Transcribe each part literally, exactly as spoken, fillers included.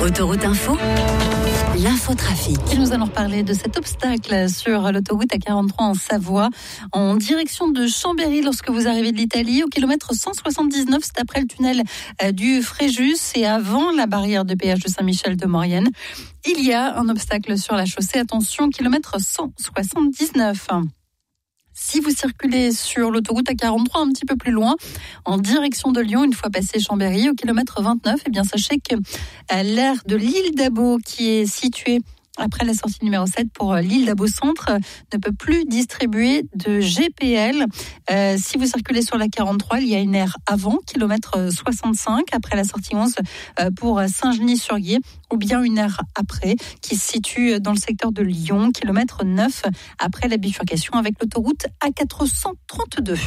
Autoroute Info, l'infotrafic. Et nous allons reparler de cet obstacle sur l'autoroute A quarante-trois en Savoie, en direction de Chambéry lorsque vous arrivez de l'Italie, au kilomètre cent soixante-dix-neuf, c'est après le tunnel du Fréjus et avant la barrière de péage de Saint-Michel de Maurienne. Il y a un obstacle sur la chaussée, attention, kilomètre cent soixante-dix-neuf. Si vous circulez sur l'autoroute A quarante-trois un petit peu plus loin, en direction de Lyon, une fois passé Chambéry, au kilomètre vingt-neuf, eh bien sachez que l'aire de l'île d'Abo, qui est située après la sortie numéro sept pour l'île d'Abo Centre, ne peut plus distribuer de G P L. Euh, si vous circulez sur la quarante-trois, il y a une aire avant, kilomètre soixante-cinq, après la sortie onze euh, pour Saint-Genis-sur-Guiers, ou bien une aire après, qui se situe dans le secteur de Lyon, kilomètre neuf, après la bifurcation avec l'autoroute A quatre cent trente-deux.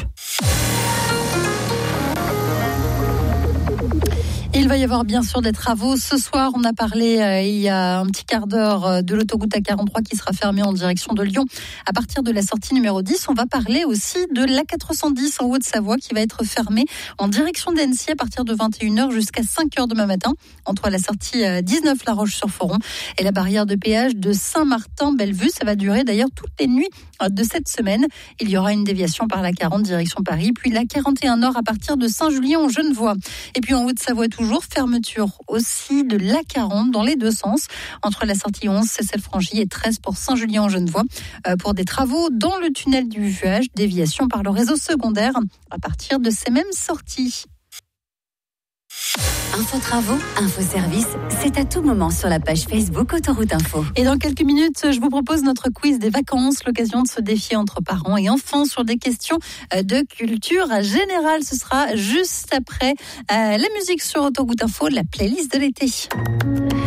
Il va y avoir bien sûr des travaux. Ce soir, on a parlé euh, il y a un petit quart d'heure euh, de l'autoroute A quarante-trois qui sera fermée en direction de Lyon à partir de la sortie numéro dix. On va parler aussi de l'A quatre cent dix en Haute-Savoie qui va être fermée en direction d'Annecy à partir de vingt et une heures jusqu'à cinq heures demain matin entre la sortie euh, dix-neuf La Roche-sur-Foron et la barrière de péage de Saint-Martin-Bellevue. Ça va durer d'ailleurs toutes les nuits euh, de cette semaine. Il y aura une déviation par la quarante direction Paris, puis la quarante et un Nord à partir de Saint-Julien-en-Genevois. Et puis en Haute-Savoie toujours, fermeture aussi de l'A quarante dans les deux sens, entre la sortie onze, Cessel-Frangy et treize pour Saint-Julien-en-Genevois, euh, pour des travaux dans le tunnel du Vuage, déviation par le réseau secondaire à partir de ces mêmes sorties. Info travaux, info service, c'est à tout moment sur la page Facebook Autoroute Info. Et dans quelques minutes, je vous propose notre quiz des vacances, l'occasion de se défier entre parents et enfants sur des questions de culture générale. Ce sera juste après euh, la musique sur Autoroute Info, la playlist de l'été.